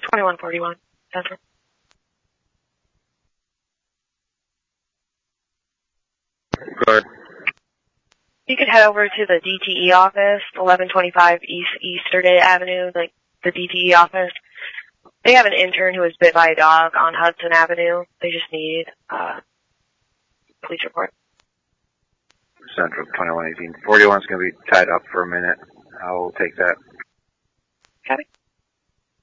2141 Central. Go ahead. You could head over to the DTE office, 1125 East Easterday Avenue, like the DTE office. They have an intern who was bit by a dog on Hudson Avenue. They just need police report. Central 2118. 41's going to be tied up for a minute. I'll take that.